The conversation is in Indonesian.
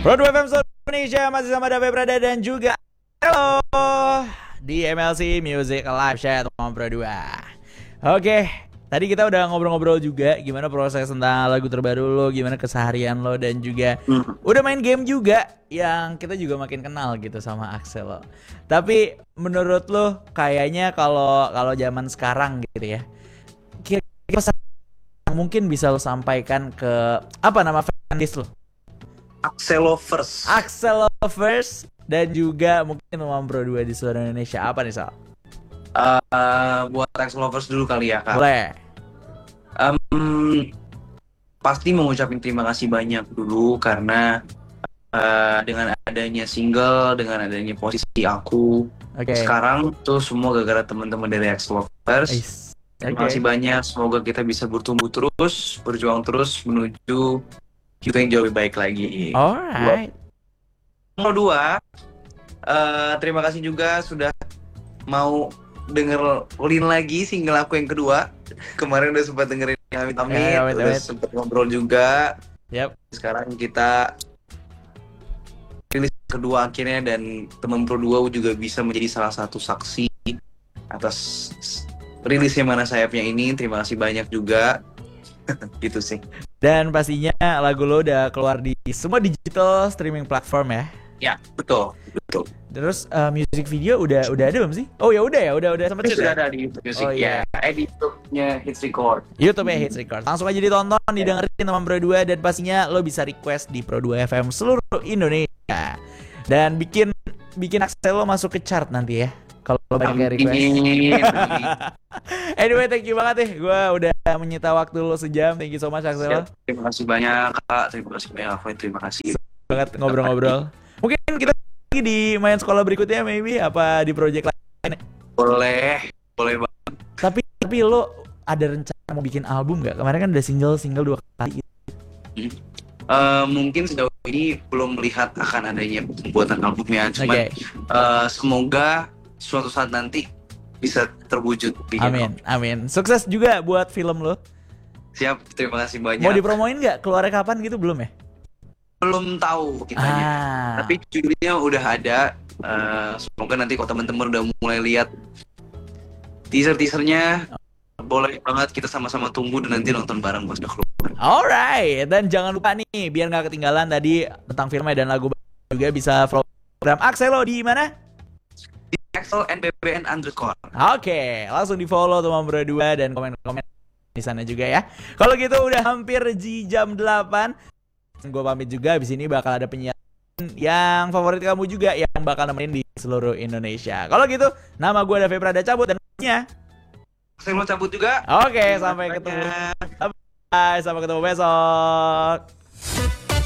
Pro 2 FM Seluruh Indonesia masih sama David Prada dan juga halo di MLC Music Live Chat sama Pro 2. Oke, tadi kita udah ngobrol-ngobrol juga gimana proses tentang lagu terbaru lo, gimana keseharian lo dan juga udah main game juga yang kita juga makin kenal gitu sama Axel lo. Tapi menurut lo kayaknya kalau zaman sekarang gitu ya, kira-kira pesan yang mungkin bisa lo sampaikan ke apa nama fanbase lo? Axel Lovers dan juga mungkin Umam Pro 2 di seluruh Indonesia. Apa nih Sal? Buat Axel Lovers dulu kali ya Kak. Boleh. Pasti mengucapin terima kasih banyak dulu karena dengan adanya single, dengan adanya posisi aku sekarang tuh semua gara-gara teman-teman dari Axel Lovers. Terima kasih banyak, semoga kita bisa bertumbuh terus, berjuang terus menuju kita yang jauh lebih baik lagi. Alright. Nomor 2, terima kasih juga sudah mau dengerin lagi single aku yang kedua. Kemarin udah sempat dengerin Amit Amit, udah sempat ngobrol juga. Yep. Sekarang kita rilis kedua akhirnya dan teman Pro 2 juga bisa menjadi salah satu saksi atas rilisnya Mana Sayapnya ini. Terima kasih banyak juga. Gitu sih. Dan pastinya lagu lo udah keluar di semua digital streaming platform ya? Ya, betul. Terus music video udah ada belum sih? Oh ya udah sempat sudah ada di YouTube Music. Oh, ya, di YouTube-nya Hits Record. YouTube-nya Hits Record. Langsung aja ditonton, didengerin sama Pro 2 dan pastinya lo bisa request di Pro 2 FM seluruh Indonesia. Dan bikin Axel lo masuk ke chart nanti ya. Kalau banyak request. Anyway, thank you banget nih. Gue udah menyita waktu lo sejam. Thank you so much Axel. Terima kasih banyak Kak. Terima kasih banyak Alvin. Terima kasih banget ngobrol-ngobrol. Mungkin kita lagi di main sekolah berikutnya maybe apa di project lain. Boleh banget. Tapi lo ada rencana mau bikin album nggak? Kemarin kan udah single 2 kali. Mungkin sejauh ini belum melihat akan adanya pembuatan albumnya. Cuman semoga suatu saat nanti bisa terwujud. Amin. Sukses juga buat film lo. Siap, terima kasih banyak. Mau dipromoin nggak? Keluarnya kapan gitu belum ya? Belum tahu kitanya. Tapi judulnya udah ada. Semoga nanti kalau teman-teman udah mulai lihat teaser-teasernya, boleh banget kita sama-sama tunggu dan nanti nonton bareng pas udah keluar. Alright, dan jangan lupa nih biar nggak ketinggalan tadi tentang filmnya dan lagu juga bisa follow program Axel lo di mana? Di Axel NBBN _ Oke, langsung di follow teman Pro 2 dan komen-komen di sana juga ya. Kalau gitu udah hampir di jam 8. Gue pamit juga, abis ini bakal ada penyiar yang favorit kamu juga yang bakal nemenin di seluruh Indonesia. Kalau gitu, nama gue David Prada cabut dan saya mau cabut juga. Oke, sampai ketemu. Bye, sampai ketemu besok.